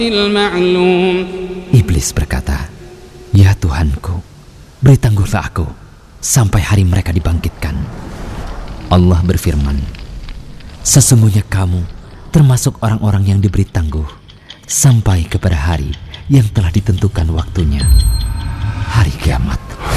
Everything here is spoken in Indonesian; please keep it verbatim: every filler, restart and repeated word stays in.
المعلوم. Iblis berkata, "Ya Tuhanku, beri tangguhlah aku sampai hari mereka dibangkitkan." Allah berfirman, "Sesungguhnya kamu termasuk orang-orang yang diberi tangguh sampai kepada hari yang telah ditentukan waktunya, hari kiamat."